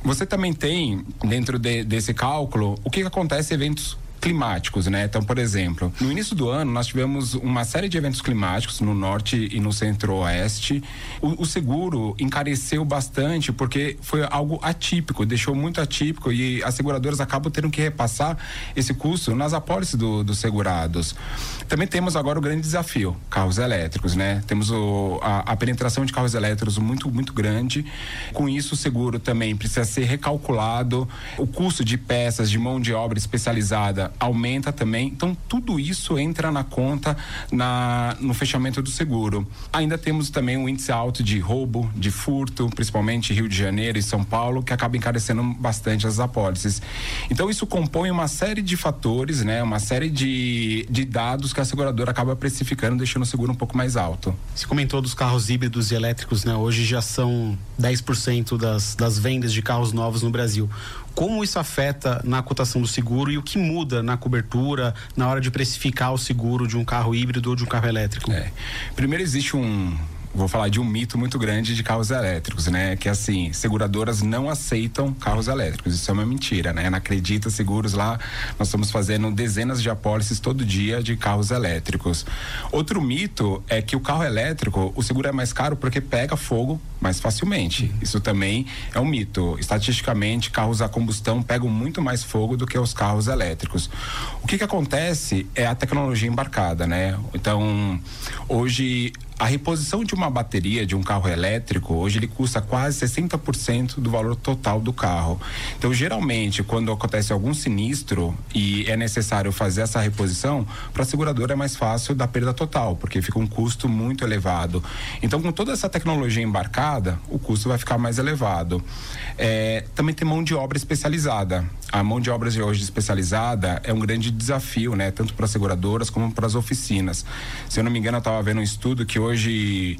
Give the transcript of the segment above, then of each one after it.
Você também tem, dentro desse cálculo, o que acontece em eventos climáticos, né? Então, por exemplo, no início do ano nós tivemos uma série de eventos climáticos no norte e no centro-oeste. O seguro encareceu bastante porque foi algo atípico, deixou muito atípico e as seguradoras acabam tendo que repassar esse custo nas apólices dos segurados. Também temos agora o grande desafio, carros elétricos, né? Temos a penetração de carros elétricos muito, muito grande. Com isso, o seguro também precisa ser recalculado. O custo de peças, de mão de obra especializada aumenta também. Então, tudo isso entra na conta no fechamento do seguro. Ainda temos também um índice alto de roubo, de furto, principalmente Rio de Janeiro e São Paulo, que acaba encarecendo bastante as apólices. Então, isso compõe uma série de fatores, né? Uma série de dados que a seguradora acaba precificando, deixando o seguro um pouco mais alto. Você comentou dos carros híbridos e elétricos, né? Hoje já são 10% das vendas de carros novos no Brasil. Como isso afeta na cotação do seguro e o que muda na cobertura, na hora de precificar o seguro de um carro híbrido ou de um carro elétrico? Primeiro existe vou falar de um mito muito grande de carros elétricos, né? Que assim, seguradoras não aceitam carros elétricos. Isso é uma mentira, né? Na Acredita Seguros lá, nós estamos fazendo dezenas de apólices todo dia de carros elétricos. Outro mito é que o carro elétrico, o seguro é mais caro porque pega fogo mais facilmente. Isso também é um mito. Estatisticamente, carros a combustão pegam muito mais fogo do que os carros elétricos. O que acontece é a tecnologia embarcada, né? Então, hoje a reposição de uma bateria de um carro elétrico, hoje ele custa quase 60% do valor total do carro. Então, geralmente, quando acontece algum sinistro e é necessário fazer essa reposição, para a seguradora é mais fácil da perda total, porque fica um custo muito elevado. Então, com toda essa tecnologia embarcada, o custo vai ficar mais elevado. Também tem mão de obra especializada. A mão de obra de hoje especializada é um grande desafio, né? Tanto para as seguradoras como para as oficinas. Se eu não me engano, eu estava vendo um estudo que hoje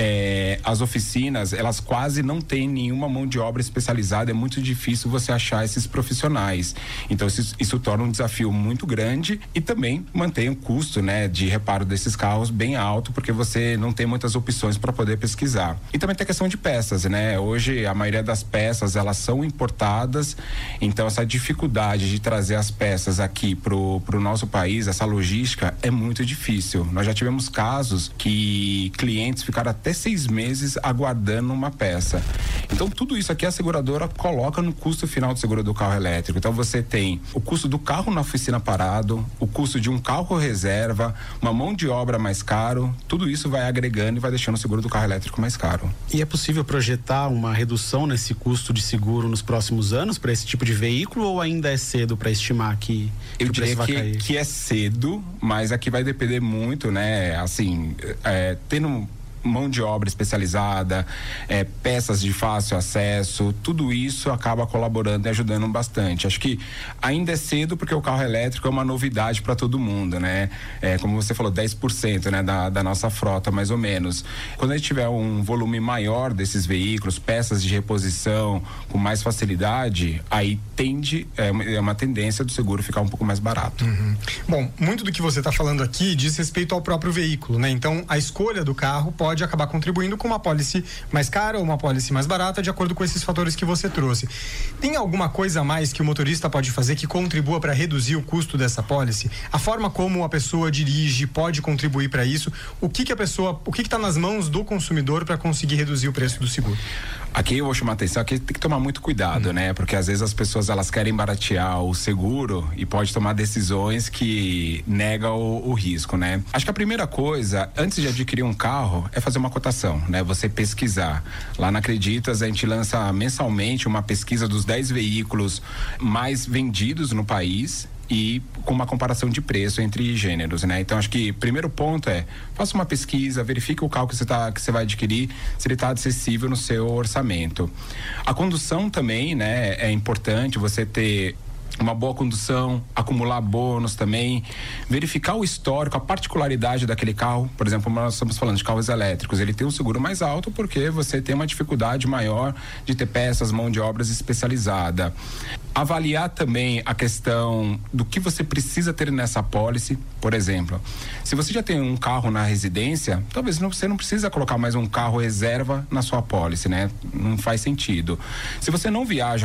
as oficinas, elas quase não têm nenhuma mão de obra especializada, é muito difícil você achar esses profissionais. Então isso torna um desafio muito grande e também mantém o custo, né, de reparo desses carros bem alto, porque você não tem muitas opções para poder pesquisar. E também tem a questão de peças, né? Hoje a maioria das peças, elas são importadas, então essa dificuldade de trazer as peças aqui pro nosso país, essa logística é muito difícil. Nós já tivemos casos que clientes ficaram até 6 meses aguardando uma peça. Então tudo isso aqui a seguradora coloca no custo final do seguro do carro elétrico. Então você tem o custo do carro na oficina parado, o custo de um carro reserva, uma mão de obra mais caro, tudo isso vai agregando e vai deixando o seguro do carro elétrico mais caro. E é possível projetar uma redução nesse custo de seguro nos próximos anos para esse tipo de veículo ou ainda é cedo para estimar que o preço vai cair? Que é cedo, mas aqui vai depender muito, né? Assim, tendo mão de obra especializada, peças de fácil acesso, tudo isso acaba colaborando e ajudando bastante. Acho que ainda é cedo porque o carro elétrico é uma novidade para todo mundo, né? Como você falou, 10%, né, da nossa frota, mais ou menos. Quando a gente tiver um volume maior desses veículos, peças de reposição com mais facilidade, aí é uma tendência do seguro ficar um pouco mais barato. Uhum. Bom, muito do que você está falando aqui diz respeito ao próprio veículo, né? Então, a escolha do carro pode acabar contribuindo com uma apólice mais cara ou uma apólice mais barata, de acordo com esses fatores que você trouxe. Tem alguma coisa a mais que o motorista pode fazer que contribua para reduzir o custo dessa apólice? A forma como a pessoa dirige pode contribuir para isso? O que está nas mãos do consumidor para conseguir reduzir o preço do seguro? Aqui eu vou chamar a atenção que tem que tomar muito cuidado, né? Porque às vezes as pessoas elas querem baratear o seguro e pode tomar decisões que negam o risco, né? Acho que a primeira coisa, antes de adquirir um carro, é fazer uma cotação, né? Você pesquisar. Lá na Acreditas a gente lança mensalmente uma pesquisa dos 10 veículos mais vendidos no país e com uma comparação de preço entre gêneros, né? Então acho que primeiro ponto faça uma pesquisa, verifique o carro que você vai adquirir, se ele está acessível no seu orçamento. A condução também, né? É importante você ter uma boa condução, acumular bônus também, verificar o histórico, a particularidade daquele carro. Por exemplo, nós estamos falando de carros elétricos, ele tem um seguro mais alto porque você tem uma dificuldade maior de ter peças, mão de obras especializada. Avaliar também a questão do que você precisa ter nessa apólice. Por exemplo, se você já tem um carro na residência, talvez você não precisa colocar mais um carro reserva na sua apólice, né? Não faz sentido. Se você não viaja